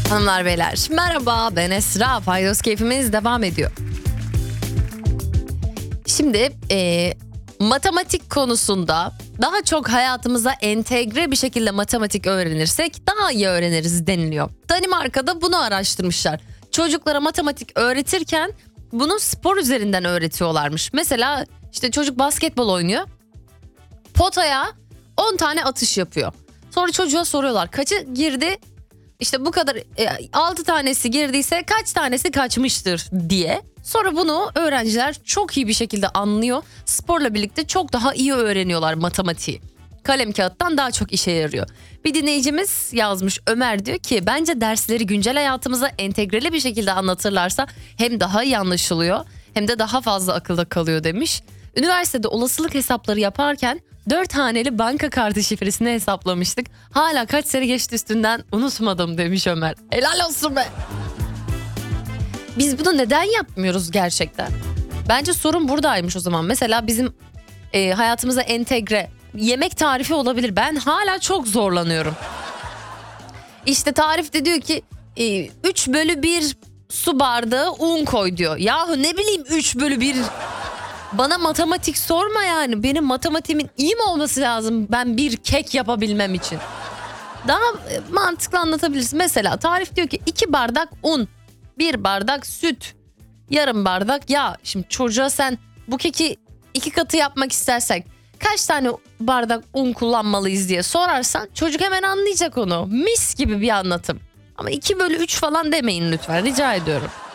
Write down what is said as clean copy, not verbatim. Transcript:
Hanımlar beyler merhaba, ben Esra. Faydos keyfimiz devam ediyor. Şimdi matematik konusunda daha çok hayatımıza entegre bir şekilde matematik öğrenirsek daha iyi öğreniriz deniliyor. Danimarka'da bunu araştırmışlar. Çocuklara matematik öğretirken bunu spor üzerinden öğretiyorlarmış. Mesela işte çocuk basketbol oynuyor. Potaya 10 tane atış yapıyor. Sonra çocuğa soruyorlar kaçı girdi? İşte bu kadar 6 tanesi girdiyse kaç tanesi kaçmıştır diye. Sonra bunu öğrenciler çok iyi bir şekilde anlıyor. Sporla birlikte çok daha iyi öğreniyorlar matematiği. Kalem kağıttan daha çok işe yarıyor. Bir dinleyicimiz yazmış, Ömer diyor ki bence dersleri güncel hayatımıza entegreli bir şekilde anlatırlarsa hem daha iyi anlaşılıyor hem de daha fazla akılda kalıyor demiş. Üniversitede olasılık hesapları yaparken 4 haneli banka kartı şifresini hesaplamıştık. Hala kaç sene geçti üstünden unutmadım demiş Ömer. Helal olsun be. Biz bunu neden yapmıyoruz gerçekten? Bence sorun buradaymış o zaman. Mesela bizim hayatımıza entegre yemek tarifi olabilir. Ben hala çok zorlanıyorum. İşte tarifte diyor ki 3/1 su bardağı un koy diyor. Yahu ne bileyim 3/1... Bana matematik sorma yani. Benim matematiğimin iyi mi olması lazım ben bir kek yapabilmem için? Daha mantıklı anlatabilirsin. Mesela tarif diyor ki 2 bardak un, 1 bardak süt, yarım bardak yağ. Şimdi çocuğa sen bu keki 2 katı yapmak istersek kaç tane bardak un kullanmalıyız diye sorarsan çocuk hemen anlayacak onu. Mis gibi bir anlatım. Ama 2/3 falan demeyin lütfen, rica ediyorum.